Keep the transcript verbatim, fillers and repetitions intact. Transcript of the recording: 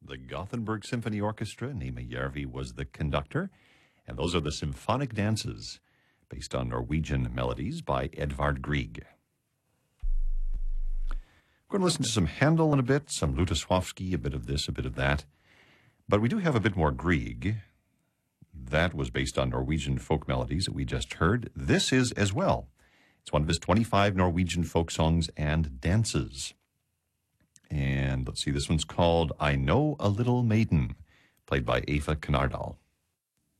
the Gothenburg Symphony Orchestra. Nima Järvi was the conductor. And those are the symphonic dances based on Norwegian melodies by Edvard Grieg. We're going to listen to some Handel in a bit, some Lutoslawski, a bit of this, a bit of that. But we do have a bit more Grieg. That was based on Norwegian folk melodies that we just heard. This is as well. It's one of his twenty-five Norwegian folk songs and dances. And let's see, this one's called I Know a Little Maiden, played by Eva Knardal.